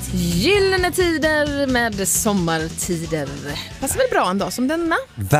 Gyllene tider med sommartider. Passar väl bra en dag som denna?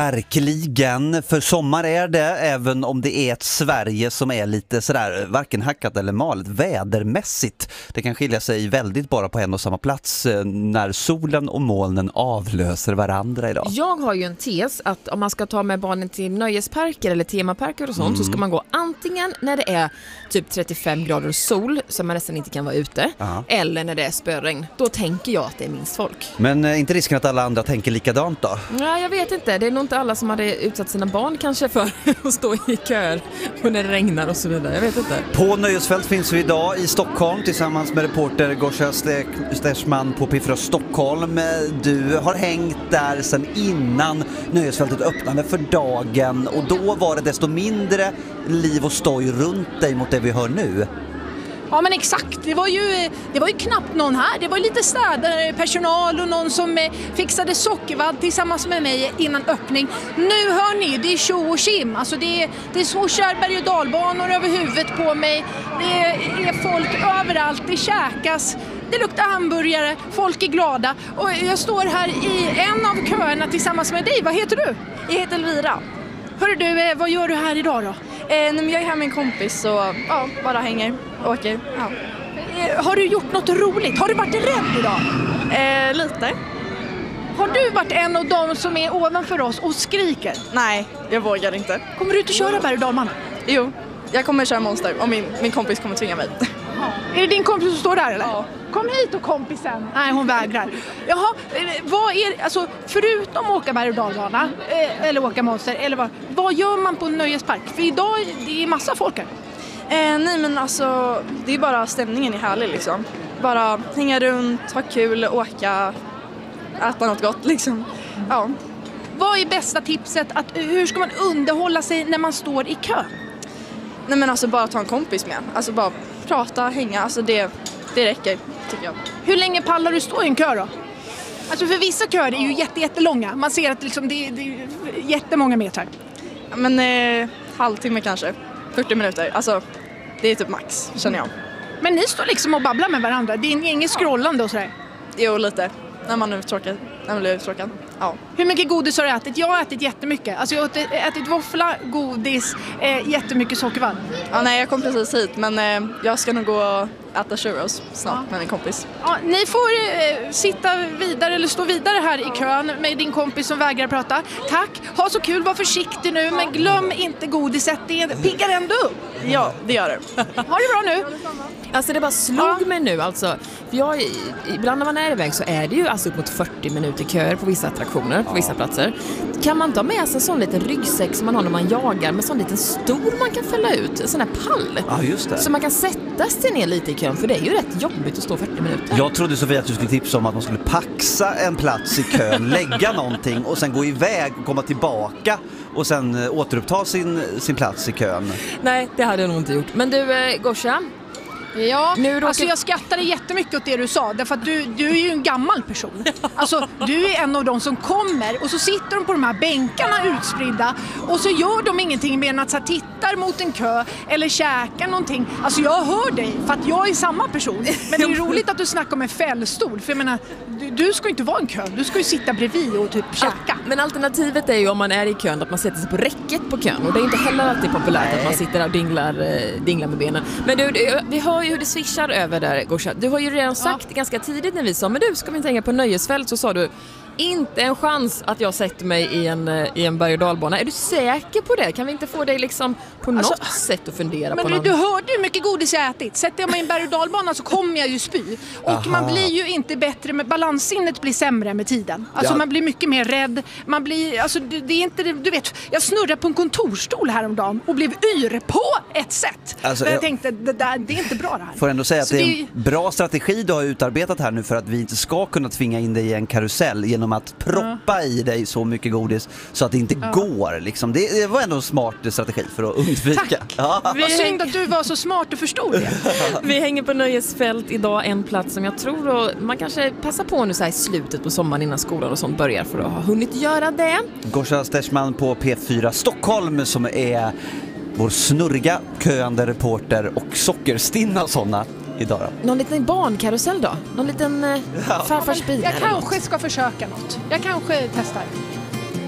Verkligen, för sommar är det, även om det är ett Sverige som är lite sådär varken hackat eller malet vädermässigt. Det kan skilja sig väldigt bara på en och samma plats när solen och molnen avlöser varandra idag. Jag har ju en tes att om man ska ta med barnen till nöjesparker eller temaparker och sånt så ska man gå antingen när det är typ 35 grader och sol så man nästan inte kan vara ute, eller när det är spöregn. Då tänker jag att det är minst folk. Men inte risken att alla andra tänker likadant då? Ja, jag vet inte. Det är nog inte alla som hade utsatt sina barn kanske för att stå i köer och när det regnar och så vidare. Jag vet inte. På Nöjesfält finns vi idag i Stockholm tillsammans med reporter Gorsia Stechman på P4 Stockholm. Du har hängt där sedan innan Nöjesfältet öppnade för dagen och då var det desto mindre liv och stoj runt dig mot det vi hör nu. Ja, men exakt. Det var ju knappt någon här. Det var lite städpersonal och någon som fixade sockervadd tillsammans med mig innan öppning. Nu hör ni, det är tjo och kim. Alltså det är så berg- och dalbanor över huvudet på mig. Det är folk överallt. Det käkas. Det luktar hamburgare. Folk är glada. Och jag står här i en av köerna tillsammans med dig. Vad heter du? Jag heter Elvira. Hörru du, vad gör du här idag då? Jag är här med en kompis och bara hänger och åker. Ja. Har du gjort något roligt? Har du varit rädd idag? Lite. Har du varit en av dem som är ovanför oss och skriker? Nej, jag vågar inte. Kommer du inte köra berg- och dalbana? Jo, jag kommer köra Monster och min kompis kommer tvinga mig. Är det din kompis som står där eller? Ja. Kom hit och kompisen. Nej, hon vägrar. Jaha, vad är, alltså förutom att åka berg- och dalbana eller åka Monster, eller vad gör man på en nöjespark? För idag det är massa folk här. Nej men alltså, det är bara stämningen är härlig liksom. Bara hänga runt, ha kul, åka, äta något gott liksom. Ja. Vad är bästa tipset? Hur ska man underhålla sig när man står i kö? Nej men alltså bara ta en kompis med. Alltså bara prata, hänga, alltså det räcker tycker jag. Hur länge pallar du stå i en kö då? Alltså för vissa köer är ju jättelånga. Man ser att liksom det är jättemånga meter. Ja, men halvtimme kanske, 40 minuter. Alltså det är typ max känner jag. Men ni står liksom och babblar med varandra. Det är inget scrollande och sådär. Jo, lite. När man är uttråkad. När man blir uttråkad. Ja. Hur mycket godis har du ätit? Jag har ätit jättemycket. Alltså jag har ätit våffla, godis, jättemycket sockervadd. Ja, nej, jag kom precis hit. Men jag ska nog gå och äta churros snart med min kompis. Ja, ni får sitta vidare eller stå vidare här i kön med din kompis som vägrar prata. Tack. Ha så kul, var försiktig nu. Men glöm inte godiset. Det piggar ändå upp. Ja, det gör det. Ha det bra nu. Alltså det bara slog mig nu alltså. För ibland när man är iväg så är det ju alltså upp mot 40 minuter köer på vissa attraktioner, på vissa platser. Kan man ta med sig en sån liten ryggsäck som man har när man jagar med sån liten stol man kan fälla ut, en sån här pall. Ja, just det. Så man kan sätta sig ner lite i kön, för det är ju rätt jobbigt att stå 40 minuter. Jag trodde Sofia att du skulle tipsa om att man skulle paxa en plats i kön, lägga någonting och sen gå iväg och komma tillbaka och sen återuppta sin plats i kön. Nej, det hade jag nog inte gjort. Men du, Gorsia, Ja, alltså jag skrattade jättemycket åt det du sa. Därför att du är ju en gammal person. Alltså du är en av de som kommer och så sitter de på de här bänkarna utspridda och så gör de ingenting mer än att så här, tittar mot en kö eller käkar någonting. Alltså jag hör dig för att jag är samma person. Men det är roligt att du snackar om en fällstol. För jag menar, du ska ju inte vara en kö. Du ska ju sitta bredvid och typ käka. Men alternativet är ju om man är i kön att man sätter sig på räcket på kön. Och det är inte heller alltid populärt att man sitter och dinglar med benen. Men du, vi hör ju hur det swishar över där, Gorsia. Du har ju redan sagt ganska tidigt när vi sa, men du, ska vi tänka på Nöjesfält, så sa du inte en chans att jag sätter mig i en berg- och dalbana. Är du säker på det? Kan vi inte få dig liksom på något sätt att fundera på någon? Men du hörde hur mycket godis jag ätit. Sätter jag mig i en berg- och dalbana så kommer jag ju spy. Och man blir ju inte bättre med balanssinnet, blir sämre med tiden. Alltså man blir mycket mer rädd. Man blir, alltså det är inte, du vet, jag snurrade på en kontorstol häromdagen och blev yr på ett sätt. Alltså, jag tänkte, det är inte bra det här. Får ändå säga att Så det är en bra strategi du har utarbetat här nu för att vi inte ska kunna tvinga in dig i en karusell genom att proppa i dig så mycket godis så att det inte går. Liksom. Det var ändå en smart strategi för att undvika. Tack! Vad synd att du var så smart och förstod det. Vi hänger på Nöjesfält idag, en plats som jag tror då, man kanske passar på nu så här i slutet på sommaren innan skolan och sånt börjar för att ha hunnit göra det. Gorsia Stechman på P4 Stockholm som är vår snurriga, köande reporter och sockerstinna sådana idag då? Någon liten barnkarusell då? Någon liten farfars bil? Jag kanske ska försöka något. Jag kanske testar.